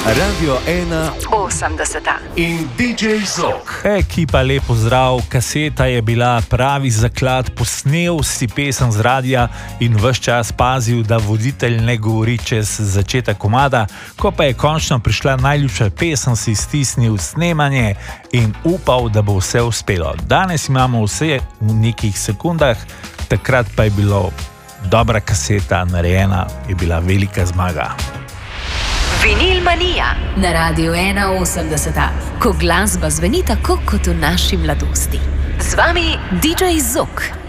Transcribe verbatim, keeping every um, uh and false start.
Radio ena osemdeseta in D J Zok. Ekipa, lepo zdrav, kaseta je bila pravi zaklad, posnel si pesem z radia in ves čas pazil, da voditelj ne govori čez začetek komada. Ko pa je končno prišla najljubša pesem, si stisnil snemanje in upal, da bo vse uspelo. Danes imamo vse v nekih sekundah, takrat pa je bilo dobra kaseta narejena, je bila velika zmaga. Vinil Manija na Radio ena osemdeseta, ko glasba zveni tako kot v naši mladosti. Z vami D J Zok.